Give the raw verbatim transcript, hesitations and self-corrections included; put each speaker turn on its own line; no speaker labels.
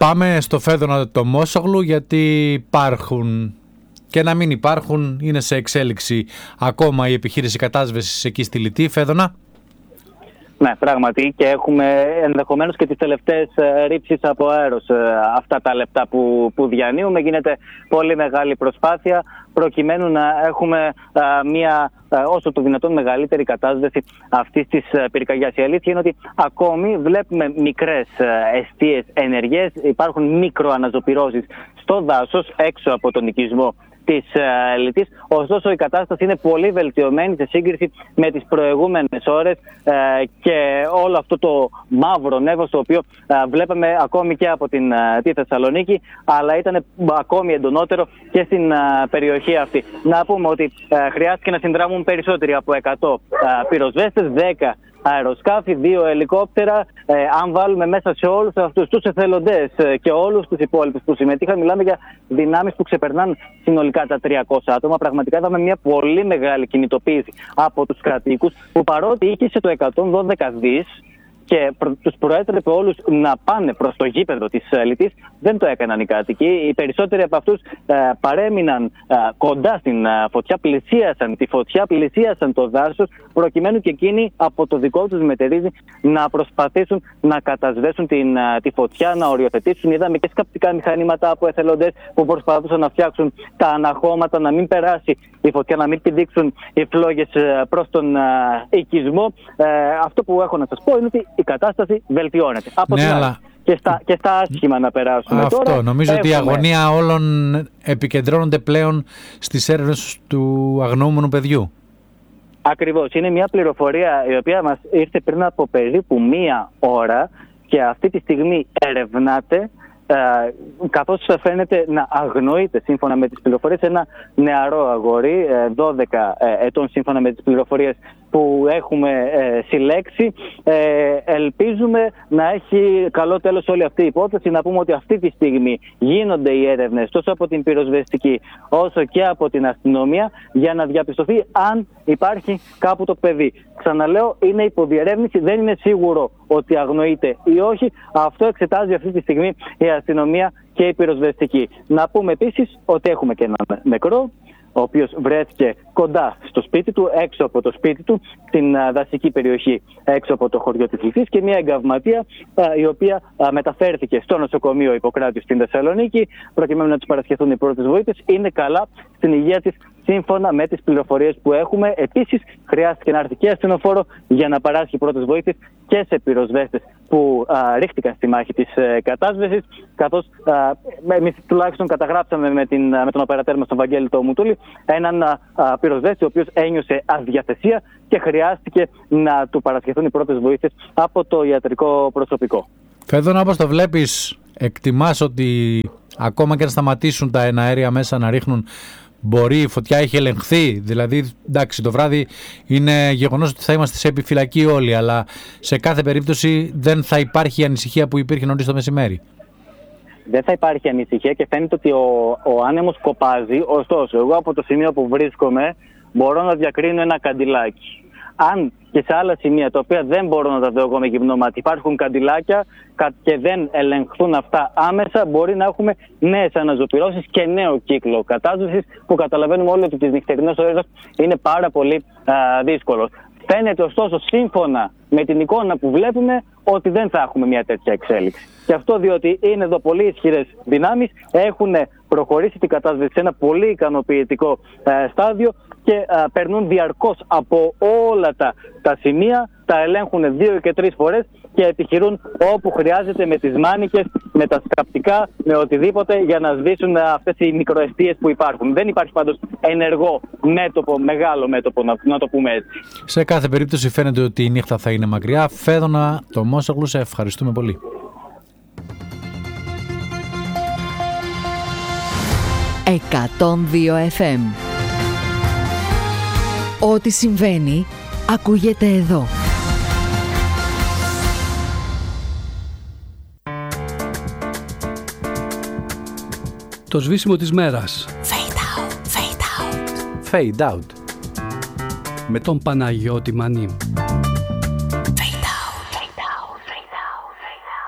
Πάμε στο Φέδωνα το Μόσογλου, γιατί υπάρχουν και να μην υπάρχουν, είναι σε εξέλιξη ακόμα η επιχείρηση κατάσβεσης εκεί στη Λιτή. Φέδωνα.
Ναι, πράγματι, και έχουμε ενδεχομένως και τις τελευταίες ε, ρήψεις από αέρος ε, αυτά τα λεπτά που, που διανύουμε. Γίνεται πολύ μεγάλη προσπάθεια προκειμένου να έχουμε ε, μια ε, όσο το δυνατόν μεγαλύτερη κατάσβεση αυτής της ε, πυρκαγιάς. Η αλήθεια είναι ότι ακόμη βλέπουμε μικρές ε, εστίες ενεργές, υπάρχουν μικροαναζωπυρώσεις στο δάσος έξω από τον οικισμό της uh, Λιτής. Ωστόσο η κατάσταση είναι πολύ βελτιωμένη σε σύγκριση με τις προηγούμενες ώρες uh, και όλο αυτό το μαύρο νεύος το οποίο uh, βλέπαμε ακόμη και από την uh, τη Θεσσαλονίκη, αλλά ήταν ακόμη εντονότερο και στην uh, περιοχή αυτή. Να πούμε ότι uh, χρειάστηκε να συνδράμουν περισσότεροι από εκατό uh, πυροσβέστες, δέκα αεροσκάφη, δύο ελικόπτερα. Ε, αν βάλουμε μέσα σε όλους αυτούς τους εθελοντές ε, και όλους τους υπόλοιπους που συμμετείχαν, μιλάμε για δυνάμεις που ξεπερνάνε συνολικά τα τριακόσια άτομα. Πραγματικά είδαμε μια πολύ μεγάλη κινητοποίηση από τους κατοίκους, που παρότι ήκησε το εκατόν δώδεκα δις και προ, τους προέτρεπε όλους να πάνε προς το γήπεδο της Λιτής, δεν το έκαναν οι κάτοικοι. Οι περισσότεροι από αυτούς ε, παρέμειναν ε, κοντά στην ε, φωτιά, πλησίασαν τη φωτιά, πλησίασαν το δάσος, προκειμένου και εκείνοι από το δικό τους μετερίζει να προσπαθήσουν να κατασβέσουν την, ε, τη φωτιά, να οριοθετήσουν. Είδαμε και σκαπτικά μηχανήματα από εθελοντές που προσπαθούσαν να φτιάξουν τα αναχώματα, να μην περάσει η φωτιά, να μην πηδήξουν οι φλόγες ε, προς τον ε, οικισμό. Ε, αυτό που έχω να σας πω είναι ότι η κατάσταση βελτιώνεται. Από
ναι,
την
αλλά...
άλλη, και, στα, και στα άσχημα να περάσουμε.
Αυτό,
τώρα.
Νομίζω έχουμε... ότι η αγωνία όλων επικεντρώνονται πλέον στις έρευνες του αγνοούμενου παιδιού.
Ακριβώς. Είναι μια πληροφορία η οποία μας ήρθε πριν από περίπου μία ώρα και αυτή τη στιγμή ερευνάται, Ε, καθώς φαίνεται να αγνοείται, σύμφωνα με τις πληροφορίες, ένα νεαρό αγόρι δώδεκα ετών, σύμφωνα με τις πληροφορίες που έχουμε ε, συλλέξει. Ε, ελπίζουμε να έχει καλό τέλος όλη αυτή η υπόθεση. Να πούμε ότι αυτή τη στιγμή γίνονται οι έρευνες τόσο από την πυροσβεστική όσο και από την αστυνομία για να διαπιστωθεί αν υπάρχει κάπου το παιδί. Ξαναλέω, είναι υποδιερεύνηση, δεν είναι σίγουρο ότι αγνοείται ή όχι. Αυτό εξετάζει αυτή τη στιγμή η αστυνομία και η πυροσβεστική. Να πούμε επίσης ότι έχουμε και ένα νεκρό, ο οποίος βρέθηκε κοντά στο σπίτι του, έξω από το σπίτι του, στην δασική περιοχή έξω από το χωριό της Λιτής, και μια εγκαυματία η οποία μεταφέρθηκε στο νοσοκομείο Ιπποκράτειου στην Θεσσαλονίκη, προκειμένου να της παρασχεθούν οι πρώτες βοήθειες. Είναι καλά στην υγεία της, σύμφωνα με τις πληροφορίες που έχουμε. Επίσης, χρειάστηκε να έρθει και ασθενοφόρο για να παράσχει πρώτες βοήθειες και σε πυροσβέστες που α, ρίχτηκαν στη μάχη της ε, κατάσβεσης, καθώς εμείς τουλάχιστον καταγράψαμε με, την, με τον οπερατέρ μας τον Βαγγέλη το Μουτούλη έναν α, α, πυροσβέστη ο οποίος ένιωσε αδιαθεσία και χρειάστηκε να του παρασχεθούν οι πρώτες βοήθειες από το ιατρικό προσωπικό.
Φέδωνα, όπως το βλέπεις, εκτιμάς ότι ακόμα και να σταματήσουν τα εναέρια μέσα να ρίχνουν, μπορεί η φωτιά έχει ελεγχθεί? Δηλαδή, εντάξει, το βράδυ είναι γεγονός ότι θα είμαστε σε επιφυλακή όλοι, αλλά σε κάθε περίπτωση δεν θα υπάρχει η ανησυχία που υπήρχε νωρίς το μεσημέρι.
Δεν θα υπάρχει ανησυχία και φαίνεται ότι ο, ο άνεμος κοπάζει. Ωστόσο, εγώ από το σημείο που βρίσκομαι μπορώ να διακρίνω ένα καντιλάκι. Αν και σε άλλα σημεία τα οποία δεν μπορώ να τα δω εγώ με γυμνό μάτι υπάρχουν καντιλάκια και δεν ελεγχθούν αυτά άμεσα, μπορεί να έχουμε νέες αναζωπυρώσεις και νέο κύκλο κατάσβεσης, που καταλαβαίνουμε όλοι ότι τις νυχτερινές ώρες είναι πάρα πολύ α, δύσκολο. Φαίνεται ωστόσο, σύμφωνα με την εικόνα που βλέπουμε, ότι δεν θα έχουμε μια τέτοια εξέλιξη. Και αυτό διότι είναι εδώ πολύ ισχυρές δυνάμεις, έχουν προχωρήσει την κατάσβεση σε ένα πολύ ικανοποιητικό ε, στάδιο και ε, περνούν διαρκώς από όλα τα, τα σημεία, τα ελέγχουν δύο και τρεις φορές και επιχειρούν όπου χρειάζεται με τις μάνικες, με τα σκαπτικά, με οτιδήποτε για να σβήσουν αυτές οι μικροαιστείες που υπάρχουν. Δεν υπάρχει πάντως ενεργό μέτωπο, μεγάλο μέτωπο, να, να το πούμε έτσι.
Σε κάθε περίπτωση φαίνεται ότι η νύχτα θα είναι μακριά. Φέδωνα το Μόσογλου, σε ευχαριστούμε πολύ.
εκατόν δύο εφ εμ. Ό,τι συμβαίνει ακούγεται εδώ.
Το σβήσιμο της μέρας.
Fade out, fade out.
Fade out.
Με τον Παναγιώτη Μανί.